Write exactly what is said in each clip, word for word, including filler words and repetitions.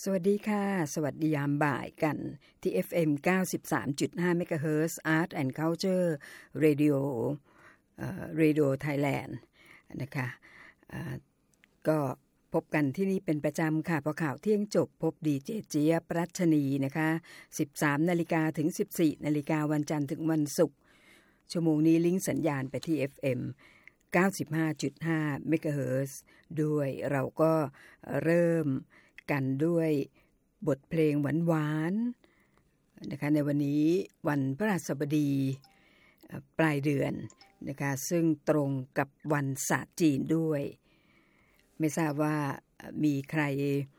สวัสดีค่ะสวัสดียามบ่ายกันที่ เอฟ เอ็ม เก้าสิบสามจุดห้า เมกะเฮิรตซ์ Art and Culture Radio เอ่อ Radio Thailand นะคะเอ่อก็พบกันที่นี่เป็นประจำค่ะพอข่าวเที่ยงจบพบดีเจเจี๊ยบรัชนีนะคะ สิบสามนาฬิกา ถึง สิบสี่นาฬิกาวันจันทร์ถึงวันศุกร์ชั่วโมงนี้ลิงก์สัญญาณไปที่ เอฟ เอ็ม เก้าสิบห้าจุดห้า เมกะเฮิรตซ์ด้วยเราก็เริ่มกันด้วยบทเพลงหวานๆนะคะในวันนี้วันพฤหัสบดีปลายเดือนนะคะซึ่งตรงกับวันศาสตร์จีนด้วยไม่ทราบว่ามีใคร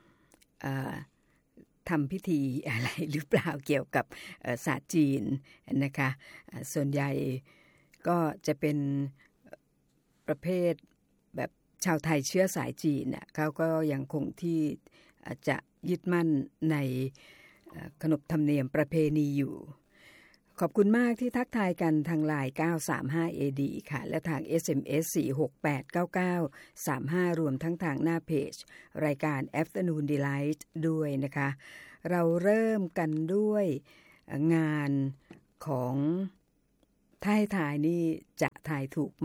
ทำพิธีอะไรหรือเปล่าเกี่ยวกับศาสตร์จีนนะคะส่วนใหญ่ก็จะเป็นประเภทแบบชาวไทยเชื้อสายจีนน่ะเขาก็ยังคงที่จะยึดมั่นในขนบธรรมเนียมประเพณีอยู่ขอบคุณมากที่ทักทายกันทาง ไลน์ เก้า สาม ห้า เอ ดี ค่ะและทาง เอส เอ็ม เอส สี่ หก แปด เก้า เก้า สาม ห้ารวมทั้งทางหน้าเพจรายการ Afternoon Delight ด้วยนะคะเราเริ่มกันด้วยงานของท้ายทายนี่จะทายถูกไหม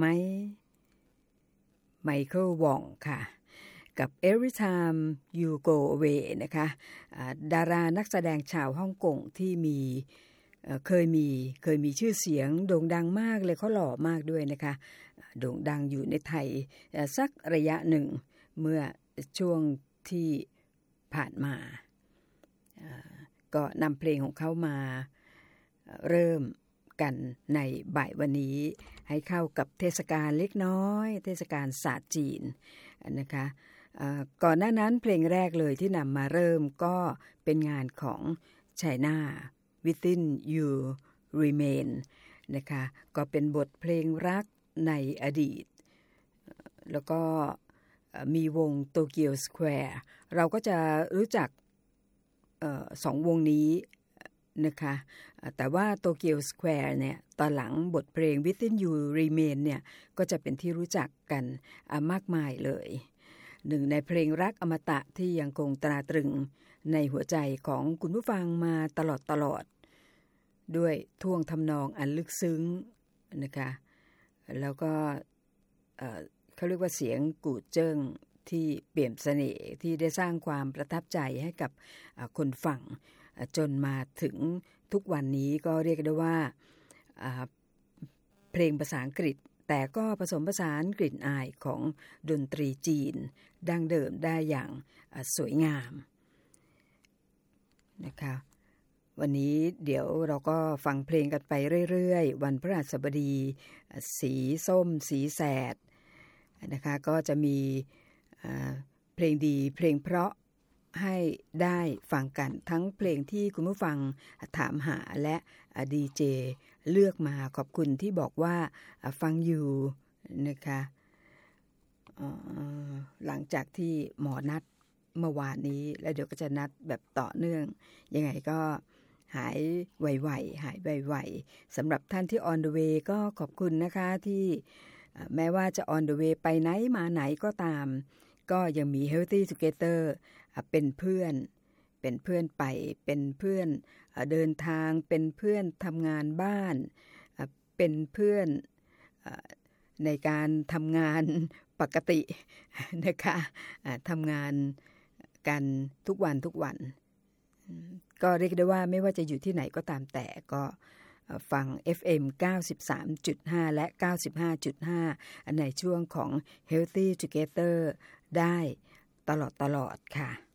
ไมเคิลวองค่ะกับ Every Time You Go Away นะคะดารานักแสดงชาวฮ่องกงที่มีเคยมีเคยมีชื่อเสียงโด่งดังมากเลยเขาหล่อมากด้วยนะคะโด่งดังอยู่ในไทยสักระยะหนึ่งเมื่อช่วงที่ผ่านมาก็นำเพลงของเขามาเริ่มกันในบ่ายวันนี้ให้เข้ากับเทศกาลเล็กน้อยเทศกาลศาสตร์จีนนะคะก่อนหน้านั้นเพลงแรกเลยที่นำมาเริ่มก็เป็นงานของ China Within You Remain นะคะก็เป็นบทเพลงรักในอดีตแล้วก็มีวง Tokyo Square เราก็จะรู้จักเอ่อสองวงนี้นะคะแต่ว่า Tokyo Square เนี่ยตอนหลังบทเพลง Within You Remain เนี่ยก็จะเป็นที่รู้จักกันมากมายเลยหนึ่งในเพลงรักอมตะที่ยังคงตราตรึงในหัวใจของคุณผู้ฟังมาตลอดตลอดด้วยท่วงทำนองอันลึกซึ้งนะคะแล้วก็เอ่อเขาเรียกว่าเสียงกูดเจิ้งที่เปี่ยมเสน่ห์ที่ได้สร้างความประทับใจให้กับคนฟังจนมาถึงทุกวันนี้ก็เรียกได้ว่าเพลงภาษาอังกฤษแต่ก็ผสมผสานกลิ่นอายของดนตรีจีนดั้งเดิมได้อย่างสวยงามนะคะวันนี้เดี๋ยวเราก็ฟังเพลงกันไปเรื่อยๆวันพฤหัสบดีสีส้มสีแสดนะคะก็จะมีเพลงดีเพลงเพราะให้ได้ฟังกันทั้งเพลงที่คุณผู้ฟังถามหาและดีเจเลือกมาขอบคุณที่บอกว่าฟังอยู่นะคะหลังจากที่หมอนัดเมื่อวานนี้แล้วเดี๋ยวก็จะนัดแบบต่อเนื่องยังไงก็หายไวๆหายไวๆสำหรับท่านที่ on the way ก็ขอบคุณนะคะที่แม้ว่าจะ on the way ไปไหนมาไหนก็ตามก็ยังมี Healthy Together เป็นเพื่อนเป็นเพื่อนไปเป็นเพื่อนเดินทางเป็นเพื่อนทำงานบ้านเป็นเพื่อนในการทำงานปกตินะคะทำงานกันทุกวันทุกวันก็เรียกได้ว่าไม่ว่าจะอยู่ที่ไหนก็ตามแต่ก็ฟัง เอฟ เอ็ม เก้าสิบสามจุดห้า และ เก้าสิบห้าจุดห้า ในช่วงของ Healthy Together ได้ตลอดตลอดค่ะ